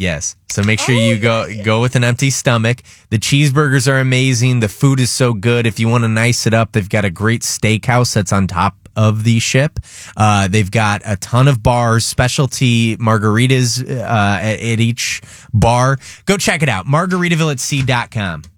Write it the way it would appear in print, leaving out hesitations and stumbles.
Yes. So make sure you go with an empty stomach. The cheeseburgers are amazing. The food is so good. If you want to nice it up, they've got a great steakhouse that's on top of the ship. They've got a ton of bars, specialty margaritas at each bar. Go check it out. MargaritaVilleAtSea.com.